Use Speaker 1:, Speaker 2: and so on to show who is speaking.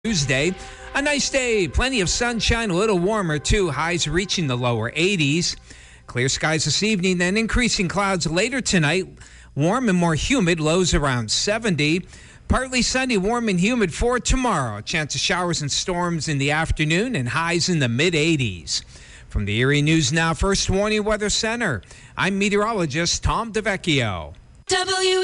Speaker 1: Tuesday. A nice day, plenty of sunshine, a little warmer too, highs reaching the lower 80s. Clear skies this evening, then increasing clouds later tonight. Warm and more humid, lows around 70. Partly sunny, warm and humid for tomorrow. A chance of showers and storms in the afternoon and highs in the mid-80s. From the Erie News Now First Warning Weather Center, I'm meteorologist Tom DeVecchio.